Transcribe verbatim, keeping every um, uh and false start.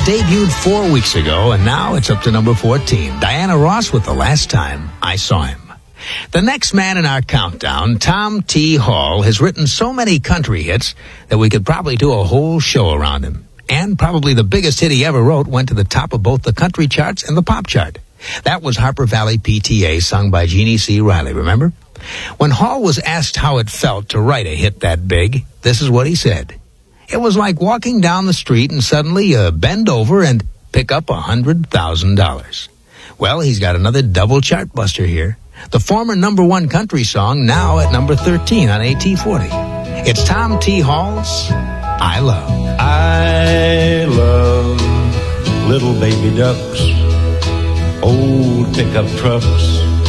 debuted four weeks ago, and now it's up to number fourteen. Diana Ross with The Last Time I Saw Him. The next man in our countdown, Tom T. Hall, has written so many country hits that we could probably do a whole show around him. And probably the biggest hit he ever wrote went to the top of both the country charts and the pop chart. That was Harper Valley P T A, sung by Jeannie C. Riley, remember? When Hall was asked how it felt to write a hit that big, this is what he said. It was like walking down the street and suddenly you bend over and pick up one hundred thousand dollars. Well, he's got another double chart buster here. The former number one country song, now at number thirteen on A T forty. It's Tom T. Hall's I Love. I love little baby ducks, old pickup trucks,